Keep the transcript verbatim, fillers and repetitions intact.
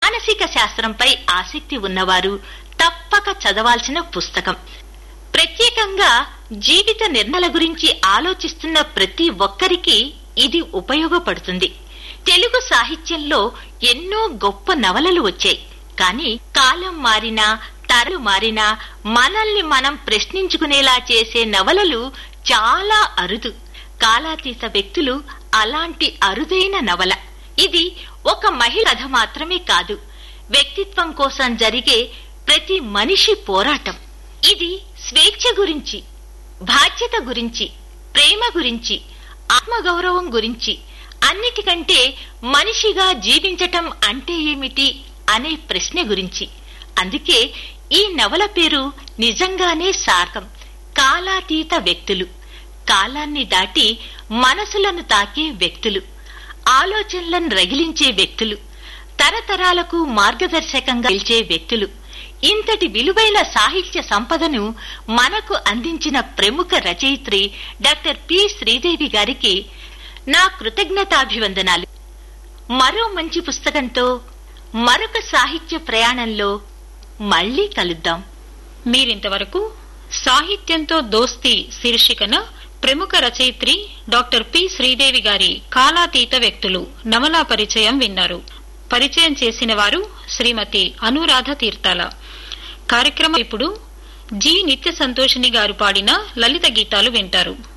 మానసిక శాస్త్రంపై ఆసక్తి ఉన్నవారు తప్పక చదవాల్సిన పుస్తకం. ప్రత్యేకంగా జీవిత నిర్ణయాల గురించి ఆలోచిస్తున్న ప్రతి ఒక్కరికి ఇది ఉపయోగపడుతుంది. తెలుగు సాహిత్యంలో ఎన్నో గొప్ప నవలలు వచ్చాయి. కానీ కాలం మారినా, తరాలు మారినా మనల్ని మనం ప్రశ్నించుకునేలా చేసే నవలలు చాలా అరుదు. కాలాతీత వ్యక్తులు అలాంటి అరుదైన నవల. ఇది ఒక మహిళ కథ మాత్రమే కాదు, వ్యక్తిత్వం కోసం జరిగే ప్రతి మనిషి పోరాటం. ఇది స్వేచ్ఛ గురించి, బాధ్యత గురించి, ప్రేమ గురించి, ఆత్మగౌరవం గురించి, అన్నిటికంటే మనిషిగా జీవించటం అంటే ఏమిటి అనే ప్రశ్న గురించి. అందుకే ఈ నవల పేరు నిజంగానే సార్థకం. కాలాతీత వ్యక్తులు. కాలాన్ని దాటి మనసులను తాకే వ్యక్తులు, ఆలోచనలను రగిలించే వ్యక్తులు, తరతరాలకు మార్గదర్శకంగా నిలిచే వ్యక్తులు. ఇంతటి విలువైన సాహిత్య సంపదను మనకు అందించిన ప్రముఖ రచయిత్రి డాక్టర్ పి శ్రీదేవి గారికి నా కృతజ్ఞతాభివందనాలు. మరో మంచి పుస్తకంతో మరొక సాహిత్య ప్రయాణంలో మళ్లీ కలుద్దాం. మీరింతవరకు సాహిత్యంతో దోస్తీ శీర్షికన ప్రముఖ రచయిత్రి డాక్టర్ పి శ్రీదేవి గారి కాలాతీత వ్యక్తులు నవలా పరిచయం విన్నారు. పరిచయం చేసిన వారు శ్రీమతి అనురాధ తీర్థాల. కార్యక్రమం ఇప్పుడు జి నిత్య సంతోషిని గారు పాడిన లలిత గీతాలు వింటారు.